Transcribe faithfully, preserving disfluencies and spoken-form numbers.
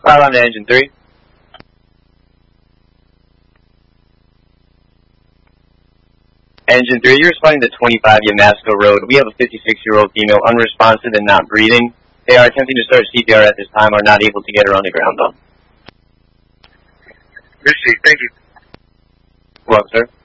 Fire on to engine three. Engine three, you're responding to twenty-five Yamasko Road. We have a fifty-six-year-old female unresponsive and not breathing. They are attempting to start C P R at this time, are not able to get her on the ground, though. Received, thank you. Welcome, sir.